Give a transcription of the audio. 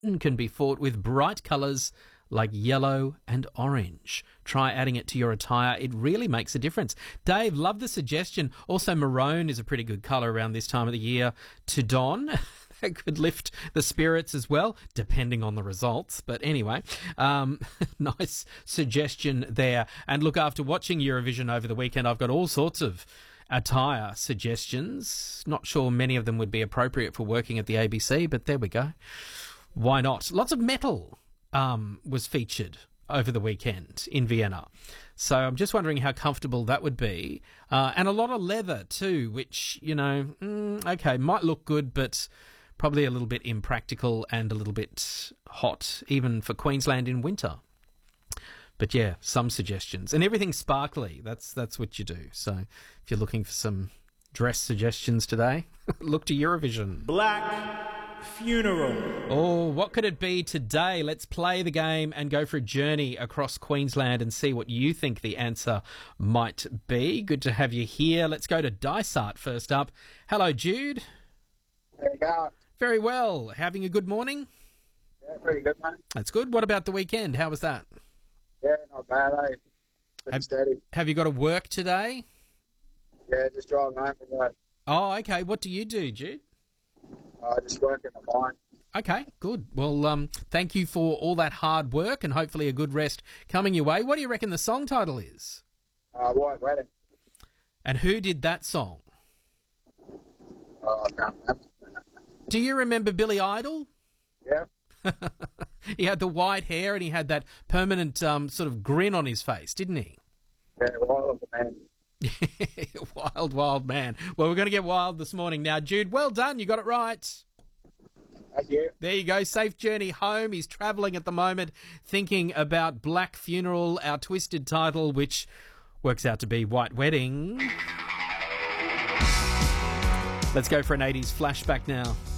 can be fought with bright colours like yellow and orange. Try adding it to your attire. It really makes a difference. Dave, love the suggestion. Also, maroon is a pretty good colour around this time of the year to don. That could lift the spirits as well, depending on the results. But anyway, nice suggestion there. And look, after watching Eurovision over the weekend, I've got all sorts of attire suggestions. Not sure many of them would be appropriate for working at the ABC, but there we go. Why not? Lots of metal was featured over the weekend in Vienna. So I'm just wondering how comfortable that would be. And a lot of leather too, which, okay, might look good, but probably a little bit impractical and a little bit hot, even for Queensland in winter. But yeah, some suggestions. And everything sparkly, that's what you do. So if you're looking for some dress suggestions today, look to Eurovision. Black Funeral. Oh, what could it be today? Let's play the game and go for a journey across Queensland and see what you think the answer might be. Good to have you here. Let's go to Dysart first up. Hello, Jude. There you go. Very well. Having a good morning? Yeah, pretty good, mate. That's good. What about the weekend? How was that? Yeah, not bad, eh? Pretty steady. Have you got to work today? Yeah, just driving home from work. Oh, okay. What do you do, Jude? I just work in the mine. Okay, good. Well, thank you for all that hard work and hopefully a good rest coming your way. What do you reckon the song title is? White Wedding. And who did that song? I can't remember. Do you remember Billy Idol? Yeah. He had the white hair and he had that permanent sort of grin on his face, didn't he? Yeah, Wild Man. Wild, wild man. Well, we're going to get wild this morning. Now, Jude, well done. You got it right. Thank you. There you go. Safe journey home. He's travelling at the moment, thinking about Black Funeral, our twisted title, which works out to be White Wedding. Let's go for an 80s flashback now.